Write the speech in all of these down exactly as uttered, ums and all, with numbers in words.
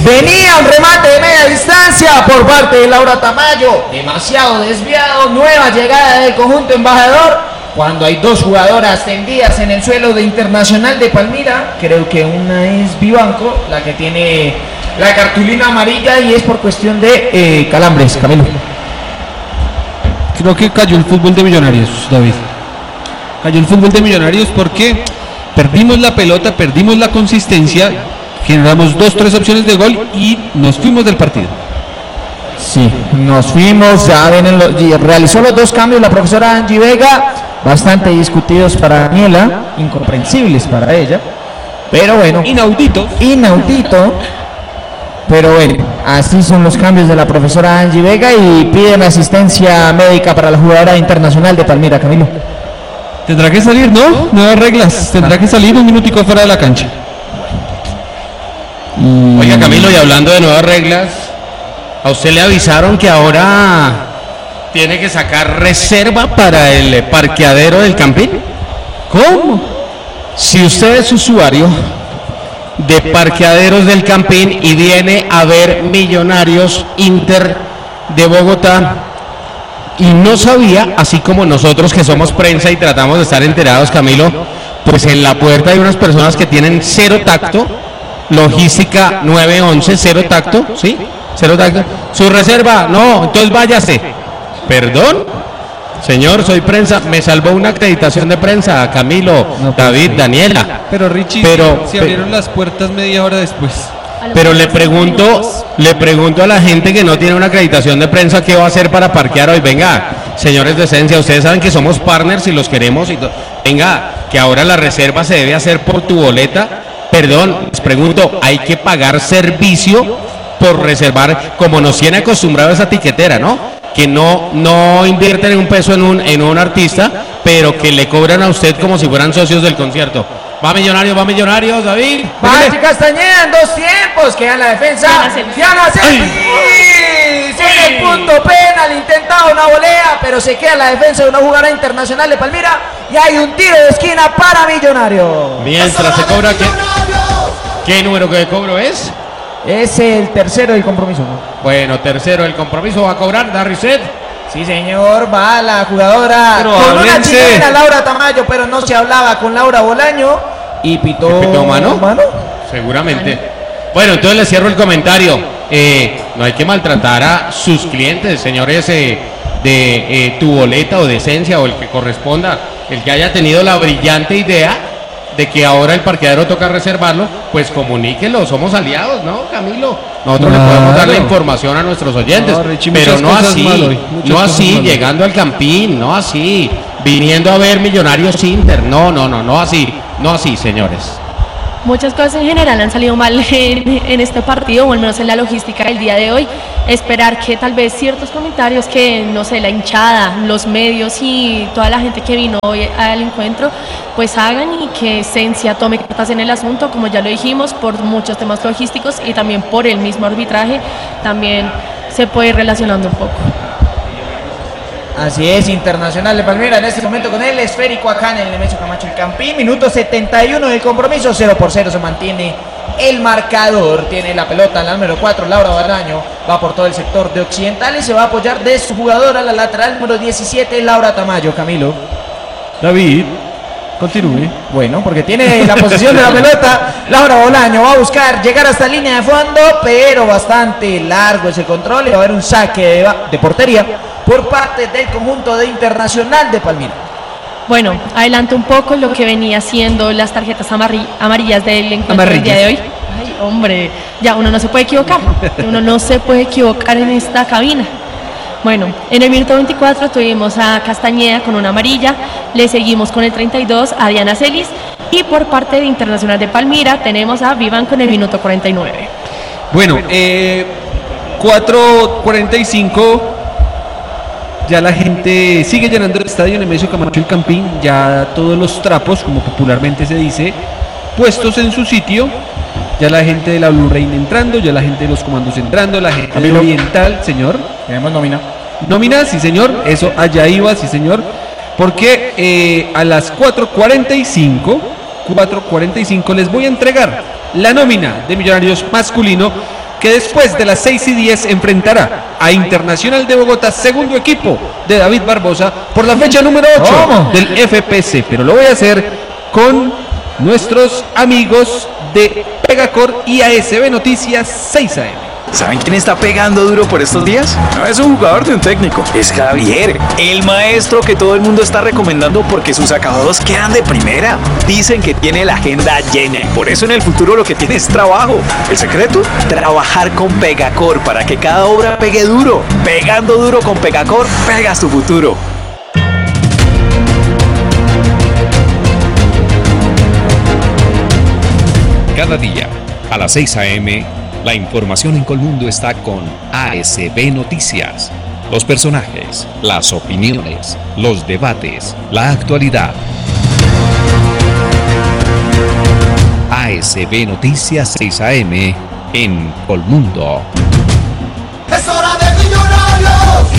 Venía un remate de media distancia por parte de Laura Tamayo, demasiado desviado, nueva llegada del conjunto embajador, cuando hay dos jugadoras tendidas en el suelo de Internacional de Palmira. Creo que una es Vivanco, la que tiene la cartulina amarilla, y es por cuestión de eh, calambres. Camilo. Creo que cayó el fútbol de Millonarios, David. Cayó el fútbol de Millonarios porque perdimos la pelota, perdimos la consistencia, generamos dos, tres opciones de gol y nos fuimos del partido. Sí, nos fuimos, ya vienen los, realizó los dos cambios la profesora Angie Vega, bastante discutidos para Daniela, incomprensibles para ella, pero bueno. Inaudito. Inaudito. Pero bueno, así son los cambios de la profesora Angie Vega y piden asistencia médica para la jugadora Internacional de Palmira. Camilo. Tendrá que salir, ¿no? Nuevas reglas, tendrá que salir un minutico fuera de la cancha. Y... Oiga, Camilo, y hablando de nuevas reglas, ¿a usted le avisaron que ahora tiene que sacar reserva para el parqueadero del Campín? ¿Cómo? Si usted es usuario de parqueaderos del Campín y viene a ver Millonarios Inter de Bogotá y no sabía, así como nosotros que somos prensa y tratamos de estar enterados, Camilo, pues en la puerta hay unas personas que tienen cero tacto, logística nueve once, cero tacto, ¿sí? Cero tacto. Su reserva, no, entonces váyase. ¿Perdón? Señor, soy prensa, me salvó una acreditación de prensa, Camilo, no, David, sí. Daniela. Pero Richie, pero, si, si abrieron pe- las puertas media hora después. Pero le pregunto, le pregunto a la gente que no tiene una acreditación de prensa, ¿qué va a hacer para parquear hoy? Venga, señores de esencia, ustedes saben que somos partners y los queremos. Y to- Venga, que ahora la reserva se debe hacer por tu boleta. Perdón, les pregunto, ¿hay que pagar servicio por reservar, como nos tiene acostumbrado esa tiquetera, ¿no? Que no, no invierten en un peso en un, en un artista, pero que le cobran a usted como si fueran socios del concierto. Va Millonarios, va Millonarios, David. Va Castañeda en dos tiempos, queda en la defensa. Diana Selvi. Sigue el punto penal, intentado una volea, pero se queda en la defensa de una jugadora Internacional de Palmira y hay un tiro de esquina para Millonarios. Mientras se cobra, ¿qué, ¿qué número de cobro es? Es el tercero del compromiso, ¿no? Bueno, tercero del compromiso va a cobrar Darriset. Sí, señor, va la jugadora pero con háblense. Una chilena, Laura Tamayo, pero no se hablaba con Laura Bolaño y pitó, ¿Pitó mano? mano. Seguramente. Mano. Bueno, entonces le cierro el comentario. Eh, no hay que maltratar a sus clientes, señores eh, de eh, tu boleta o de esencia o el que corresponda, el que haya tenido la brillante idea de que ahora el parqueadero toca reservarlo, pues comuníquelo, somos aliados, ¿no, Camilo? Nosotros claro. le podemos dar la información a nuestros oyentes, no, Richie, pero no así, hoy, no así, llegando al Campín, no así, viniendo a ver Millonarios Inter, no, no, no, no así, no así, señores. Muchas cosas en general han salido mal en, en este partido, o al menos en la logística del día de hoy. Esperar que tal vez ciertos comentarios que, no sé, la hinchada, los medios y toda la gente que vino hoy al encuentro, pues hagan y que Esencia tome cartas en el asunto, como ya lo dijimos, por muchos temas logísticos y también por el mismo arbitraje, también se puede ir relacionando un poco. Así es, Internacional de Palmira en este momento con el esférico acá en el Nemesio Camacho el Campín, minuto setenta y uno del compromiso, cero por cero se mantiene el marcador, tiene la pelota la número cuatro, Laura Bardaño, va por todo el sector de occidental y se va a apoyar de su jugadora, la lateral número diecisiete, Laura Tamayo. Camilo. David, continúe. Bueno, porque tiene la posesión de la pelota, Laura Bolaño va a buscar llegar hasta línea de fondo, pero bastante largo es el control y va a haber un saque de, de portería por parte del conjunto de Internacional de Palmira. Bueno, adelanto un poco lo que venía siendo las tarjetas amarri- amarillas del encuentro del día de hoy. Ay, hombre, ya uno no se puede equivocar, uno no se puede equivocar en esta cabina. Bueno, en el minuto veinticuatro tuvimos a Castañeda con una amarilla, le seguimos con el treinta y dos a Diana Celis y por parte de Internacional de Palmira tenemos a Vivan con el minuto cuarenta y nueve. Bueno, eh, cuatro cuarenta y cinco. Ya la gente sigue llenando el estadio Nemesio Camacho el Campín, ya todos los trapos, como popularmente se dice, puestos en su sitio, ya la gente de la Blue Rain entrando, ya la gente de los comandos entrando, la gente del Oriental, señor. Tenemos nómina. Nómina, sí señor, eso allá iba, sí señor, porque eh, a las cuatro cuarenta y cinco les voy a entregar la nómina de Millonarios masculino que después de las seis y diez enfrentará a Internacional de Bogotá, segundo equipo de David Barbosa, por la fecha número ocho ¿Cómo? del F P C. Pero lo voy a hacer con nuestros amigos de Pegacor y A S B Noticias seis A M. ¿Saben quién está pegando duro por estos días? No es un jugador de un técnico, es Javier, el maestro que todo el mundo está recomendando porque sus acabados quedan de primera. Dicen que tiene la agenda llena y por eso en el futuro lo que tiene es trabajo. ¿El secreto? Trabajar con Pegacor para que cada obra pegue duro. Pegando duro con Pegacor, pegas tu futuro. Cada día, a las seis a eme, la información en Colmundo está con A S B Noticias. Los personajes, las opiniones, los debates, la actualidad. A S B Noticias seis a eme en Colmundo. ¡Es hora de Millonarios!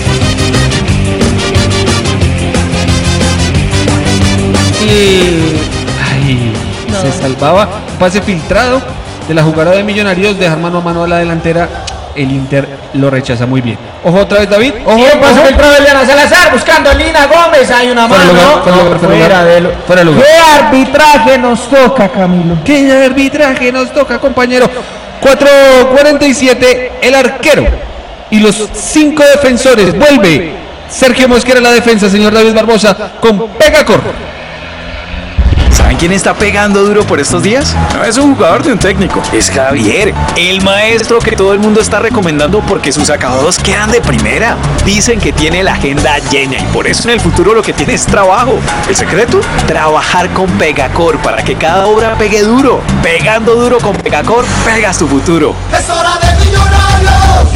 Y... Ay, No. se salvaba. Pase filtrado de la jugada de Millonarios, dejar mano a mano a la delantera. El Inter lo rechaza muy bien. Ojo otra vez, David. Ojo, ¿Quién pasó ojo. el pro de Eliana Salazar buscando a Lina Gómez? Hay una Fuera de mano. lugar, fuera de lugar, fuera de lugar. de lu- Fuera de lugar. ¿Qué arbitraje nos toca, Camilo? ¿Qué arbitraje nos toca, compañero? cuatro cuarenta y siete, el arquero y los cinco defensores. Vuelve Sergio Mosquera a la defensa, señor David Barbosa, con Pegacor. ¿Saben quién está pegando duro por estos días? No es un jugador de un técnico, es Javier, el maestro que todo el mundo está recomendando porque sus acabados quedan de primera. Dicen que tiene la agenda llena y por eso en el futuro lo que tiene es trabajo. ¿El secreto? Trabajar con Pegacor para que cada obra pegue duro. Pegando duro con Pegacor, pegas tu futuro. ¡Es hora de Millonarios!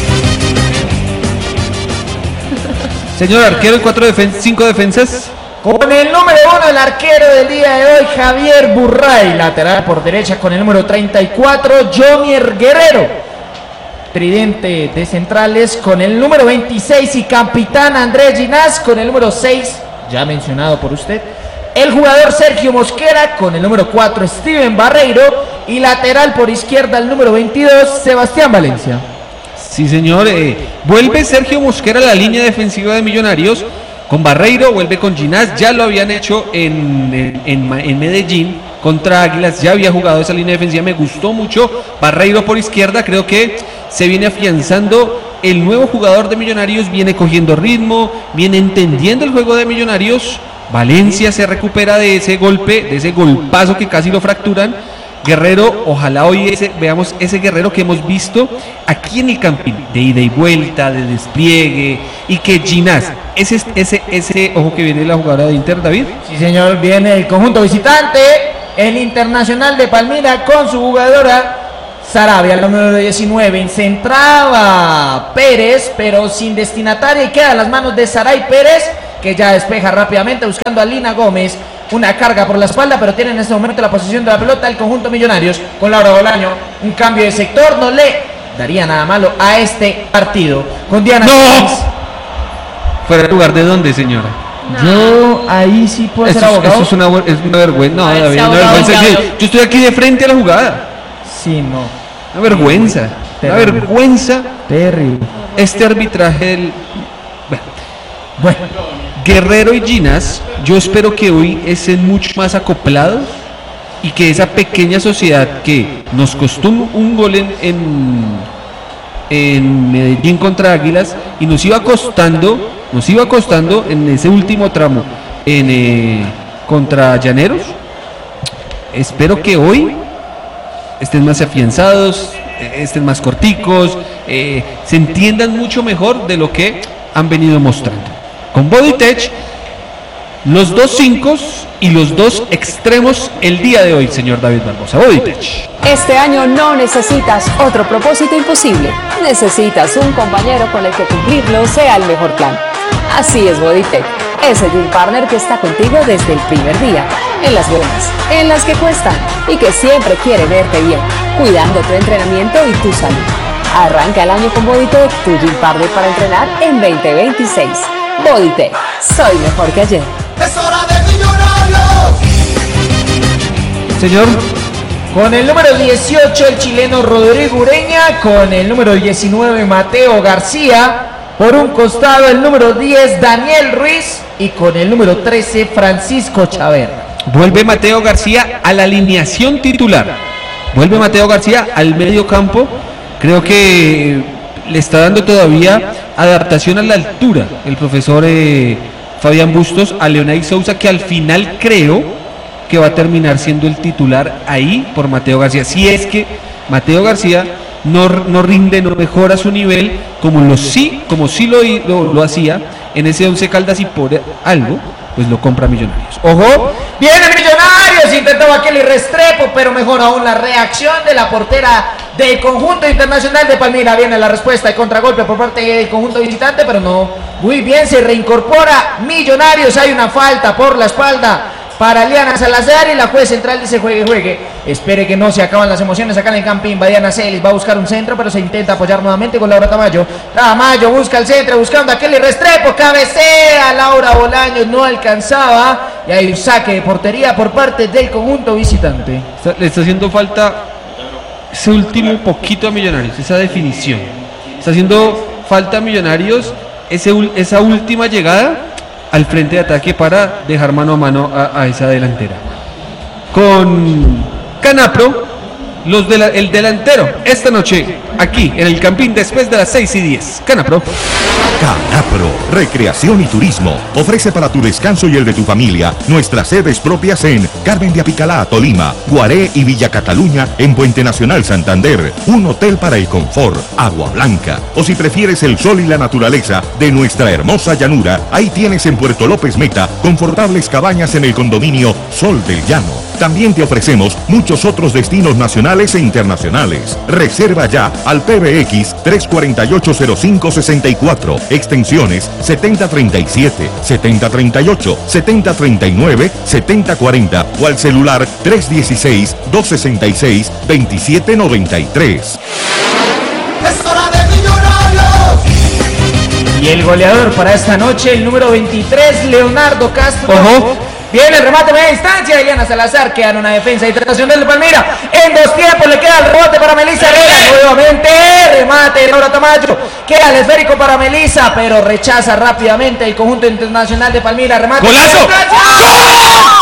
Señor arquero y cuatro defen cinco defensas. Con el número uno, el arquero del día de hoy, Javier Burray. Lateral por derecha con el número treinta y cuatro, Jomier Guerrero. Tridente de centrales con el número veintiséis y capitán Andrés Ginás con el número seis, ya mencionado por usted. El jugador Sergio Mosquera con el número cuatro, Steven Barreiro. Y lateral por izquierda, el número veintidós, Sebastián Valencia. Sí, señor. Eh, vuelve Sergio Mosquera a la línea defensiva de Millonarios. Con Barreiro, vuelve con Ginás. Ya lo habían hecho en, en, en, en Medellín contra Águilas. Ya había jugado esa línea defensiva. Me gustó mucho. Barreiro por izquierda. Creo que se viene afianzando. El nuevo jugador de Millonarios viene cogiendo ritmo. Viene entendiendo el juego de Millonarios. Valencia se recupera de ese golpe, de ese golpazo que casi lo fracturan. Guerrero, ojalá hoy ese, veamos ese Guerrero que hemos visto aquí en el Campín, de ida y vuelta, de despliegue, y que Ginás, ese, ese, ese, ojo que viene la jugadora de Inter, David. Sí, señor, viene el conjunto visitante, el Internacional de Palmira con su jugadora Sarabia, el número diecinueve. Centraba Pérez, pero sin destinataria, y queda en las manos de Saray Pérez, que ya despeja rápidamente buscando a Lina Gómez. Una carga por la espalda, pero tiene en este momento la posición de la pelota el conjunto Millonarios con Laura Bolaño. Un cambio de sector no le daría nada malo a este partido. Con Diana ¡No! Sáenz. ¿Fuera de lugar de dónde, señora? Yo ahí sí puedo Eso, ser es- abogado. eso es una, bu- es una vergüenza. No, A ver, David, sea una abogado, vergüenza. abogado. que- Yo estoy aquí de frente a la jugada. Sí, no. Una vergüenza. Una Terrible. vergüenza Terrible. este arbitraje del... Bueno. Bueno, Guerrero y Ginás, yo espero que hoy estén mucho más acoplados y que esa pequeña sociedad que nos costó un, un gol en, en, en Medellín contra Águilas y nos iba costando, nos iba costando en ese último tramo en, eh, contra Llaneros, espero que hoy estén más afianzados, eh, estén más corticos, eh, se entiendan mucho mejor de lo que han venido mostrando. Con Bodytech, los dos cinco y los dos extremos el día de hoy, señor David Barbosa. Bodytech. Este año no necesitas otro propósito imposible. Necesitas un compañero con el que cumplirlo sea el mejor plan. Así es Bodytech, ese gym partner que está contigo desde el primer día, en las buenas, en las que cuestan y que siempre quiere verte bien, cuidando tu entrenamiento y tu salud. Arranca el año con Bodytech, tu gym partner para entrenar en veinte veintiséis. Bodytech, soy mejor que ayer. ¡Es hora de Millonarios! Señor, Con el número dieciocho el chileno Rodrigo Ureña, con el número diecinueve Mateo García, por un costado el número diez Daniel Ruiz y con el número trece Francisco Chaverra. Vuelve Mateo García a la alineación titular. Vuelve Mateo García al medio campo. Creo que le está dando todavía adaptación a la altura el profesor eh, Fabián Bustos a Leonay Sousa, que al final creo que va a terminar siendo el titular ahí por Mateo García. Si es que Mateo García no, no rinde, no mejora su nivel como lo sí, como sí lo, lo, lo hacía en ese Once Caldas, y por algo pues lo compra Millonarios. Ojo, viene Millonarios, intentaba Kelly Restrepo, pero mejor aún la reacción de la portera del conjunto internacional de Palmira. Viene la respuesta de contragolpe por parte del conjunto visitante, pero no, muy bien, se reincorpora Millonarios. Hay una falta por la espalda para Liana Salazar y la juez central dice juegue, juegue. Espere que no se acaban las emociones acá en el Campín. Va Diana Celis, va a buscar un centro, pero se intenta apoyar nuevamente con Laura Tamayo. Tamayo busca el centro, buscando a Kelly Restrepo, cabecea Laura Bolaños, no alcanzaba. Y hay un saque de portería por parte del conjunto visitante. Está, le está haciendo falta ese último poquito a Millonarios, esa definición. Está haciendo falta a Millonarios ese, esa última llegada al frente de ataque para dejar mano a mano a, a esa delantera. Con Canapro, los de la, el delantero esta noche aquí en el Campín después de las seis y diez. Canapro. Canapro, recreación y turismo. Ofrece para tu descanso y el de tu familia nuestras sedes propias en Carmen de Apicalá, Tolima, Guaré y Villa Cataluña en Puente Nacional, Santander. Un hotel para el confort, Agua Blanca. O si prefieres el sol y la naturaleza de nuestra hermosa llanura, ahí tienes en Puerto López Meta confortables cabañas en el condominio Sol del Llano. También te ofrecemos muchos otros destinos nacionales e internacionales. Reserva ya al P B X tres cuatro ocho cero cinco seis cuatro, extensiones setenta treinta y siete, setenta treinta y ocho, setenta treinta y nueve, setenta cuarenta o al celular tres dieciséis, doscientos sesenta y seis, veintisiete noventa y tres. Es hora de Millonarios. Y el goleador para esta noche, el número veintitrés, Leonardo Castro. Ojo. Viene el remate media distancia, Eliana Salazar queda en una defensa internacional de Palmira. En dos tiempos le queda el rebote para Melissa Herrera. Nuevamente remate de Laura Tamayo. Queda el esférico para Melissa, pero rechaza rápidamente el conjunto internacional de Palmira. Remate. ¡Golazo! ¡Gol!